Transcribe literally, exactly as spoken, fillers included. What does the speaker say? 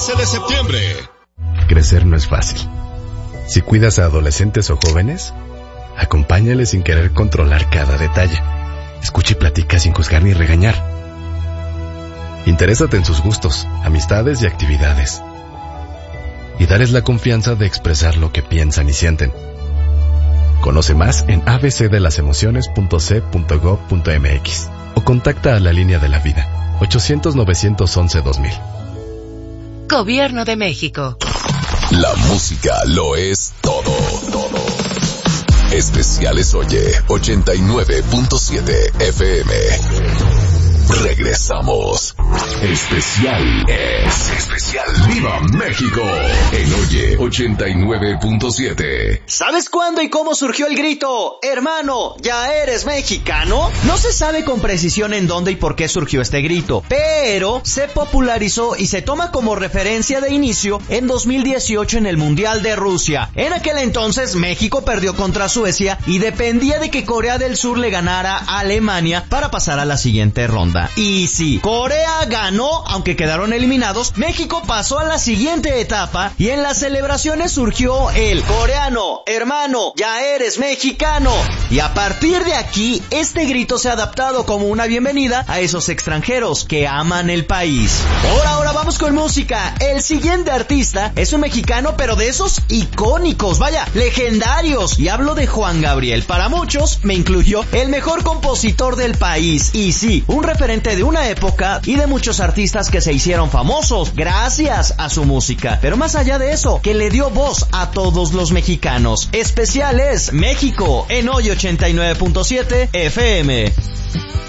trece de septiembre. Crecer no es fácil. Si cuidas a adolescentes o jóvenes, acompáñales sin querer controlar cada detalle. Escucha y platica sin juzgar ni regañar. Interésate en sus gustos, amistades y actividades. Y dales la confianza de expresar lo que piensan y sienten. Conoce más en a b c de las emociones punto c punto gov punto m x o contacta a la línea de la vida ochocientos novecientos once dos mil. Gobierno de México. La música lo es todo, todo. Especiales Oye, ochenta y nueve punto siete F M. Regresamos. Especial es Especial Viva México en Oye ochenta y nueve punto siete. ¿Sabes cuándo y cómo surgió el grito, hermano, ya eres mexicano? No se sabe con precisión en dónde y por qué surgió este grito, pero se popularizó y se toma como referencia de inicio en dos mil dieciocho en el Mundial de Rusia. En aquel entonces México perdió contra Suecia y dependía de que Corea del Sur le ganara a Alemania para pasar a la siguiente ronda. Y sí, Corea ganó, aunque quedaron eliminados. México pasó a la siguiente etapa y en las celebraciones surgió el coreano, hermano, ya eres mexicano. Y a partir de aquí, este grito se ha adaptado como una bienvenida a esos extranjeros que aman el país. Por ahora vamos con música. El siguiente artista es un mexicano, pero de esos icónicos, vaya, legendarios. Y hablo de Juan Gabriel. Para muchos, me incluyó, el mejor compositor del país. Y sí, un referente de una época y de muchos artistas que se hicieron famosos gracias a su música. Pero más allá de eso, que le dio voz a todos los mexicanos. Especial es México en Hoy ochenta y nueve punto siete F M.